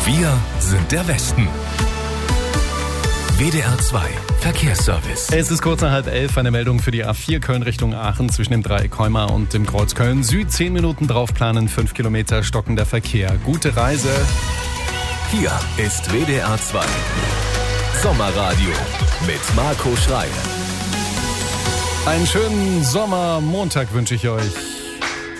Wir sind der Westen. WDR 2 Verkehrsservice. Es ist kurz nach 10:30, eine Meldung für die A4 Köln Richtung Aachen zwischen dem Dreieck Heumar und dem Kreuz Köln Süd. 10 Minuten draufplanen, 5 Kilometer stockender Verkehr. Gute Reise. Hier ist WDR 2 Sommerradio mit Marco Schreil. Einen schönen Sommermontag wünsche ich euch.